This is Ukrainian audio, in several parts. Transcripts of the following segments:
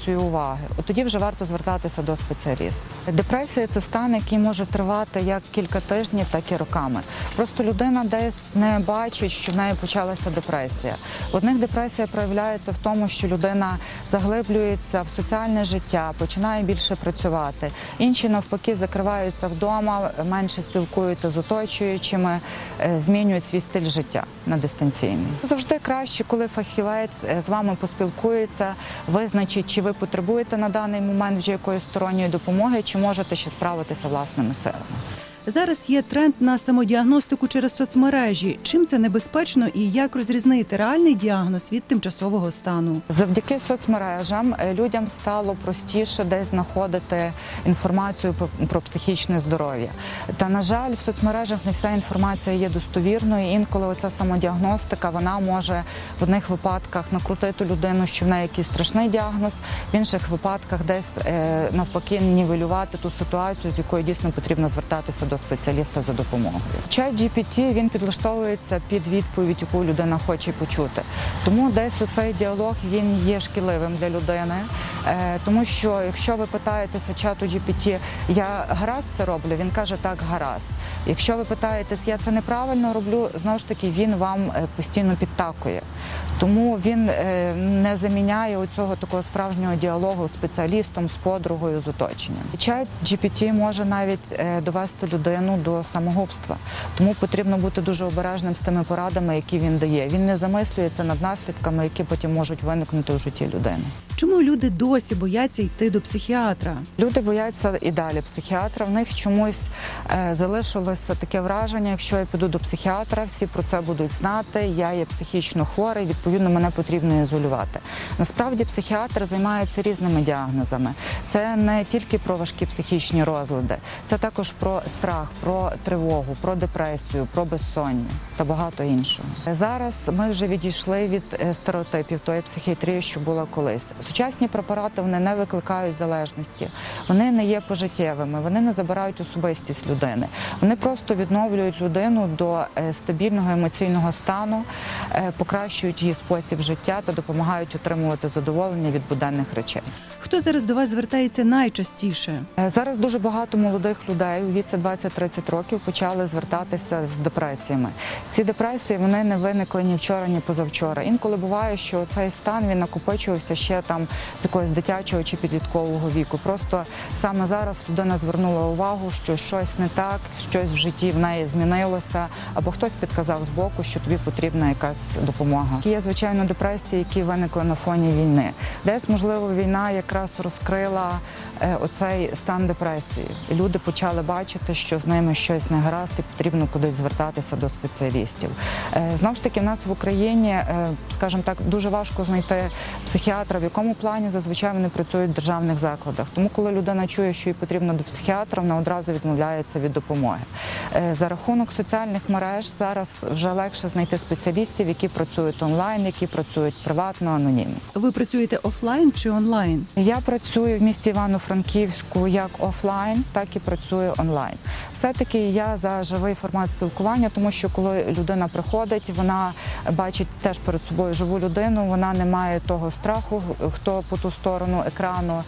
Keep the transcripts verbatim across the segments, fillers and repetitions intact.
концентрацію уваги, от тоді вже варто звертатися до спеціаліста. Депресія – це стан, який може тривати як кілька тижнів, так і роками. Просто людина десь не бачить, що в неї почалася депресія. У одних депресія проявляється в тому, що людина заглиблюється в соціальне життя, починає більше працювати. Інші, навпаки, закриваються вдома, менше спілкуються з оточуючими, змінюють свій стиль життя на дистанційний. Завжди краще, коли фахівець з вами поспілкується, визначить, чи ви потребуєте на даний момент вже якоїсь сторонньої допомоги, чи можете ще справитися власними силами. Зараз є тренд на самодіагностику через соцмережі. Чим це небезпечно і як розрізнити реальний діагноз від тимчасового стану? Завдяки соцмережам людям стало простіше десь знаходити інформацію про психічне здоров'я. Та, на жаль, в соцмережах не вся інформація є достовірною. Інколи оця самодіагностика, вона може в одних випадках накрутити людину, що в неї якийсь страшний діагноз, в інших випадках десь навпаки нівелювати ту ситуацію, з якою дійсно потрібно звертатися до спеціаліста за допомогою. Чат джі пі ті, він підлаштовується під відповідь, яку людина хоче почути. Тому десь оцей діалог, він є шкідливим для людини, тому що якщо ви питаєтеся чату джі пі ті, я гаразд це роблю, він каже так, гаразд. Якщо ви питаєтесь, я це неправильно роблю, знову ж таки, він вам постійно підтакує. Тому він не заміняє оцього такого справжнього діалогу з спеціалістом, з подругою, з оточенням. Чат джі пі ті може навіть довести людину до самогубства. Тому потрібно бути дуже обережним з тими порадами, які він дає. Він не замислюється над наслідками, які потім можуть виникнути у житті людини. Чому люди досі бояться йти до психіатра? Люди бояться і далі психіатра. В них чомусь е, залишилося таке враження, якщо я піду до психіатра, всі про це будуть знати, я є психічно хворий, відповідно, мене потрібно ізолювати. Насправді, психіатр займається різними діагнозами. Це не тільки про важкі психічні розлади, це також про страх, про тривогу, про депресію, про безсоння та багато іншого. Зараз ми вже відійшли від стереотипів тої психіатрії, що була колись. Сучасні препарати, вони не викликають залежності, вони не є пожиттєвими, вони не забирають особистість людини. Вони просто відновлюють людину до стабільного емоційного стану, покращують її спосіб життя та допомагають отримувати задоволення від буденних речей. Хто зараз до вас звертається найчастіше? Зараз дуже багато молодих людей у віці двадцять-тридцять років почали звертатися з депресіями. Ці депресії, вони не виникли ні вчора, ні позавчора. Інколи буває, що цей стан, він накопичувався ще там з якогось дитячого чи підліткового віку. Просто саме зараз людина звернула увагу, що щось не так, щось в житті в неї змінилося, або хтось підказав збоку, що тобі потрібна якась допомога. Є, звичайно, депресії, які виникли на фоні війни. Десь, можливо, війна якраз розкрила оцей стан депресії. І люди почали бачити, що з ними щось не гаразд і потрібно кудись звертатися до спеціалістів. Знову ж таки, в нас в Україні, скажімо так, дуже важко знайти психіатра, в якому плані зазвичай вони працюють в державних закладах. Тому, коли людина чує, що їй потрібно до психіатра, вона одразу відмовляється від допомоги. За рахунок соціальних мереж зараз вже легше знайти спеціалістів, які працюють онлайн, які працюють приватно, анонімно. Ви працюєте офлайн чи онлайн? Я працюю в місті Івано-Франківську як офлайн, так і працюю онлайн. Все-таки я за живий формат спілкування, тому що коли людина приходить, вона бачить теж перед собою живу людину, вона не має того страху, хто по ту сторону екрану,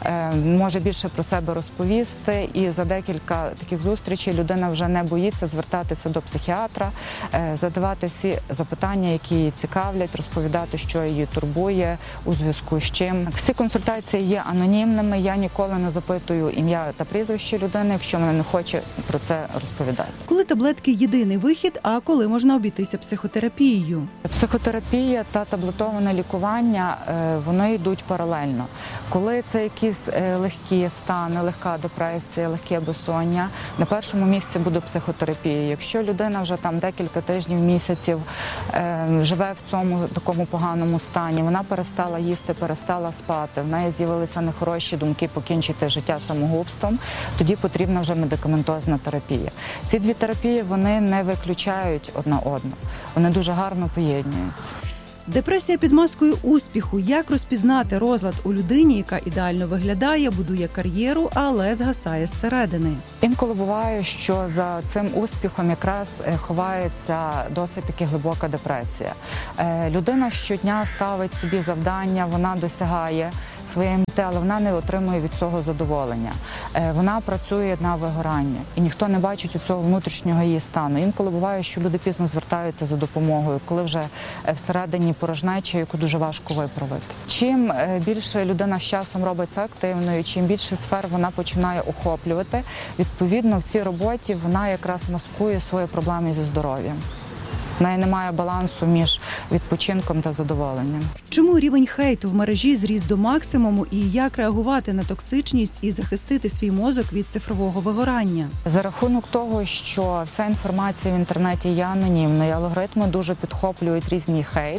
може більше про себе розповісти, і за декілька таких зустрічей людина вже не боїться звертатися до психіатра, задавати всі запитання, які її цікавлять, розповідати, що її турбує, у зв'язку з чим. Всі консультації є анонімними, я ніколи не запитую ім'я та прізвище людини, якщо вона не хоче про це розповідати. Коли таблетки – єдиний вихід, а коли можна обійтися психотерапією? Психотерапія та таблетоване лікування, вони йдуть паралельно. Коли це якісь легкі стани, легка депресія, легке безсоння, на першому місці буде психотерапія. Якщо людина вже там декілька тижнів, місяців живе в цьому такому поганому стані, вона перестала їсти, перестала спати, в неї з'явилися нехороші думки покінчити життя самогубством, тоді потрібна вже медикаментозна терапія. Ці дві терапії, вони не виключають одна одну, вони дуже гарно поєднуються. Депресія під маскою успіху. Як розпізнати розлад у людині, яка ідеально виглядає, будує кар'єру, але згасає зсередини? Інколи буває, що за цим успіхом якраз ховається досить таки глибока депресія. Людина щодня ставить собі завдання, вона досягає своєї мети, але вона не отримує від цього задоволення. Е, Вона працює на вигорання, і ніхто не бачить у цього внутрішнього її стану. Інколи буває, що люди пізно звертаються за допомогою, коли вже всередині порожнеча, яку дуже важко виправити. Чим е, більше людина з часом робиться активною, чим більше сфер вона починає охоплювати, відповідно в цій роботі вона якраз маскує свої проблеми зі здоров'ям. В неї немає балансу між відпочинком та задоволенням. Чому рівень хейту в мережі зріс до максимуму і як реагувати на токсичність і захистити свій мозок від цифрового вигорання? За рахунок того, що вся інформація в інтернеті є анонімною, алгоритми дуже підхоплюють різний хейт,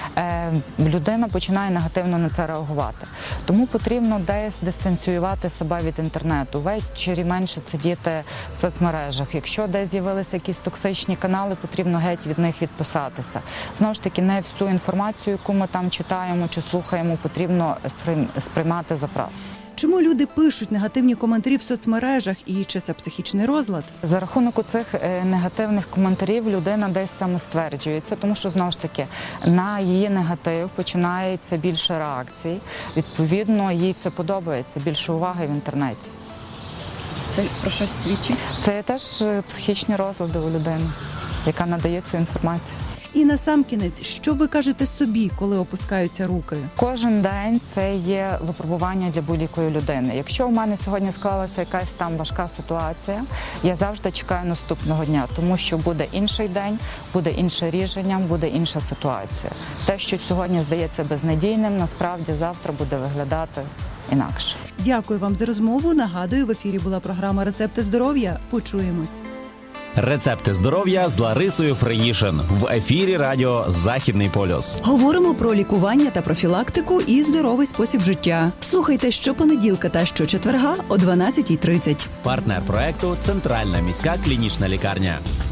людина починає негативно на це реагувати. Тому потрібно десь дистанціювати себе від інтернету, ввечері менше сидіти в соцмережах. Якщо десь з'явилися якісь токсичні канали, потрібно геть від них відписатися. Знову ж таки, не всю інформацію, яку ми там читаємо чи слухаємо, потрібно сприймати за правду. Чому люди пишуть негативні коментарі в соцмережах і чи це психічний розлад? За рахунок цих негативних коментарів людина десь самостверджується, тому що, знову ж таки, на її негатив починається більше реакцій. Відповідно, їй це подобається, більше уваги в інтернеті. Це про щось свідчить? Це є теж психічні розлади у людини, яка надає цю інформацію. І насамкінець, що ви кажете собі, коли опускаються руки? Кожен день це є випробування для будь-якої людини. Якщо у мене сьогодні склалася якась там важка ситуація, я завжди чекаю наступного дня, тому що буде інший день, буде інше рішення, буде інша ситуація. Те, що сьогодні здається безнадійним, насправді завтра буде виглядати інакше. Дякую вам за розмову. Нагадую, в ефірі була програма «Рецепти здоров'я». Почуємось. Рецепти здоров'я з Ларисою Фриїшин в ефірі радіо «Західний полюс». Говоримо про лікування та профілактику і здоровий спосіб життя. Слухайте щопонеділка та щочетверга о дванадцятій тридцять. Партнер проекту – Центральна міська клінічна лікарня.